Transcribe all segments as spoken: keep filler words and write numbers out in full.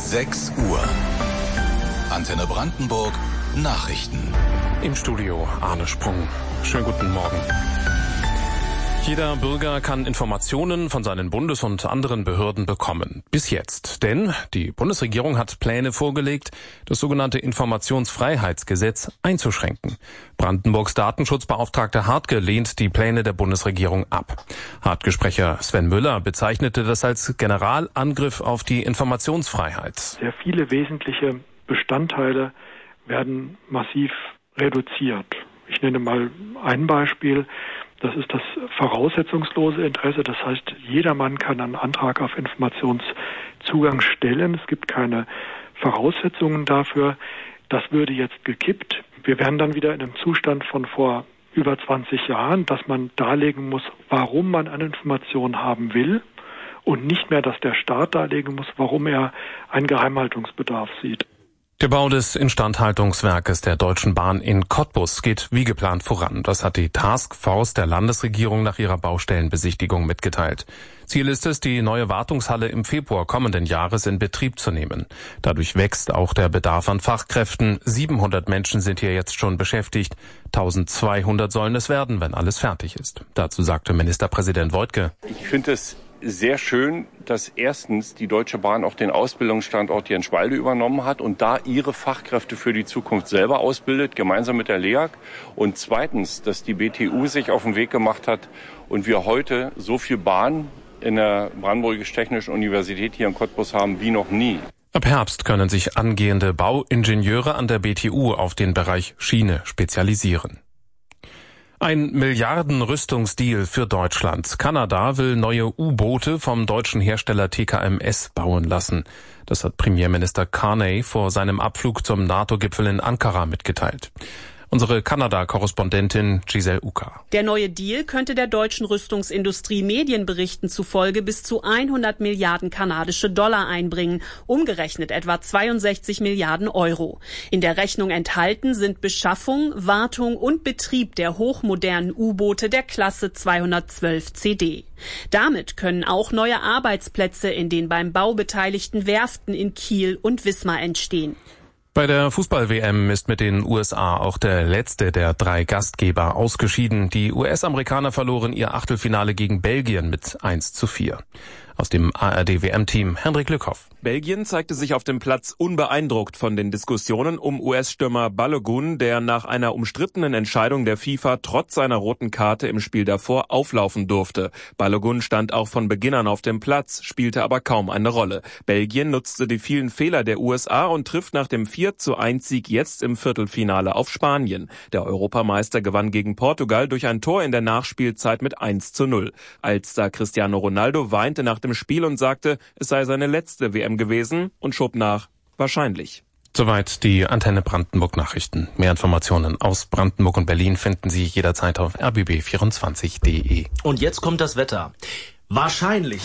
sechs Uhr. Antenne Brandenburg Nachrichten. Im Studio Arne Sprung. Schönen guten Morgen. Jeder Bürger kann Informationen von seinen Bundes- und anderen Behörden bekommen. Bis jetzt. Denn die Bundesregierung hat Pläne vorgelegt, das sogenannte Informationsfreiheitsgesetz einzuschränken. Brandenburgs Datenschutzbeauftragter Hartke lehnt die Pläne der Bundesregierung ab. Hartke-Sprecher Sven Müller bezeichnete das als Generalangriff auf die Informationsfreiheit. Sehr viele wesentliche Bestandteile werden massiv reduziert. Ich nenne mal ein Beispiel. Das ist das voraussetzungslose Interesse. Das heißt, jedermann kann einen Antrag auf Informationszugang stellen. Es gibt keine Voraussetzungen dafür. Das würde jetzt gekippt. Wir wären dann wieder in einem Zustand von vor über zwanzig Jahren, dass man darlegen muss, warum man eine Information haben will und nicht mehr, dass der Staat darlegen muss, warum er einen Geheimhaltungsbedarf sieht. Der Bau des Instandhaltungswerkes der Deutschen Bahn in Cottbus geht wie geplant voran. Das hat die Taskforce der Landesregierung nach ihrer Baustellenbesichtigung mitgeteilt. Ziel ist es, die neue Wartungshalle im Februar kommenden Jahres in Betrieb zu nehmen. Dadurch wächst auch der Bedarf an Fachkräften. siebenhundert Menschen sind hier jetzt schon beschäftigt. eintausendzweihundert sollen es werden, wenn alles fertig ist. Dazu sagte Ministerpräsident Woidke: Ich finde es sehr schön, dass erstens die Deutsche Bahn auch den Ausbildungsstandort hier in Schwalde übernommen hat und da ihre Fachkräfte für die Zukunft selber ausbildet, gemeinsam mit der L E A G. Und zweitens, dass die B T U sich auf den Weg gemacht hat und wir heute so viel Bahn in der Brandenburgisch-Technischen Universität hier in Cottbus haben wie noch nie. Ab Herbst können sich angehende Bauingenieure an der B T U auf den Bereich Schiene spezialisieren. Ein Milliarden-Rüstungsdeal für Deutschland. Kanada will neue U-Boote vom deutschen Hersteller T K M S bauen lassen. Das hat Premierminister Carney vor seinem Abflug zum NATO-Gipfel in Ankara mitgeteilt. Unsere Kanada-Korrespondentin Giselle Uka. Der neue Deal könnte der deutschen Rüstungsindustrie Medienberichten zufolge bis zu hundert Milliarden kanadische Dollar einbringen, umgerechnet etwa zweiundsechzig Milliarden Euro. In der Rechnung enthalten sind Beschaffung, Wartung und Betrieb der hochmodernen U-Boote der Klasse zweihundertzwölf C D. Damit können auch neue Arbeitsplätze in den beim Bau beteiligten Werften in Kiel und Wismar entstehen. Bei der Fußball-W M ist mit den U S A auch der letzte der drei Gastgeber ausgeschieden. Die U S-Amerikaner verloren ihr Achtelfinale gegen Belgien mit eins zu vier. Aus dem A R D-W M-Team Hendrik Lückhoff. Belgien zeigte sich auf dem Platz unbeeindruckt von den Diskussionen um U S-Stürmer Balogun, der nach einer umstrittenen Entscheidung der FIFA trotz seiner roten Karte im Spiel davor auflaufen durfte. Balogun stand auch von Beginn an auf dem Platz, spielte aber kaum eine Rolle. Belgien nutzte die vielen Fehler der U S A und trifft nach dem vier zu eins Sieg jetzt im Viertelfinale auf Spanien. Der Europameister gewann gegen Portugal durch ein Tor in der Nachspielzeit mit eins zu null. Als da Cristiano Ronaldo weinte nach dem Spiel und sagte, es sei seine letzte W M gewesen und schob nach, wahrscheinlich. Soweit die Antenne Brandenburg Nachrichten. Mehr Informationen aus Brandenburg und Berlin finden Sie jederzeit auf r b b vierundzwanzig punkt d e. Und jetzt kommt das Wetter. Wahrscheinlich.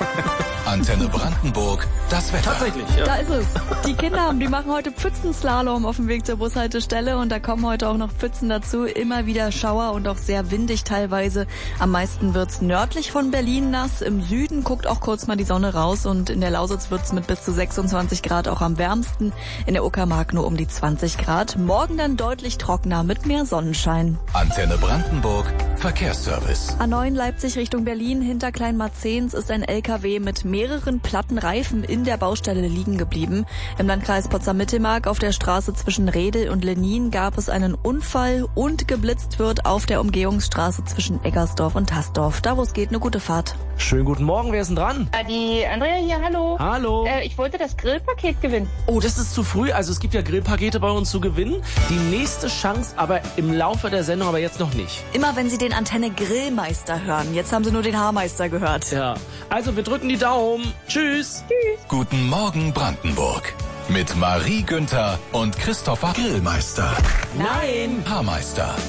Antenne Brandenburg, das Wetter. Tatsächlich, ja. Da ist es. Die Kinder, die machen heute Pfützenslalom auf dem Weg zur Bushaltestelle und da kommen heute auch noch Pfützen dazu. Immer wieder Schauer und auch sehr windig teilweise. Am meisten wird's nördlich von Berlin nass. Im Süden guckt auch kurz mal die Sonne raus und in der Lausitz wird's mit bis zu sechsundzwanzig Grad auch am wärmsten. In der Uckermark nur um die zwanzig Grad. Morgen dann deutlich trockener mit mehr Sonnenschein. Antenne Brandenburg, Verkehrsservice. A neun Leipzig Richtung Berlin hinter Kleinmarzens ist ein L K W mit mehreren platten Reifen in der Baustelle liegen geblieben. Im Landkreis Potsdam-Mittelmark auf der Straße zwischen Redel und Lenin gab es einen Unfall und geblitzt wird auf der Umgehungsstraße zwischen Eggersdorf und Haßdorf. Da wo es geht, eine gute Fahrt. Schönen guten Morgen, wer ist denn dran? Die Andrea hier, hallo. Hallo. Äh, ich wollte das Grillpaket gewinnen. Oh, das ist zu früh. Also es gibt ja Grillpakete bei uns zu gewinnen. Die nächste Chance aber im Laufe der Sendung, aber jetzt noch nicht. Immer wenn Sie den Antenne Grillmeister hören. Jetzt haben Sie nur den Haarmeister gehört. Ja, also wir drücken die Daumen. Tschüss. Tschüss. Guten Morgen Brandenburg. Mit Marie Günther und Christopher Grillmeister. Nein. Haarmeister.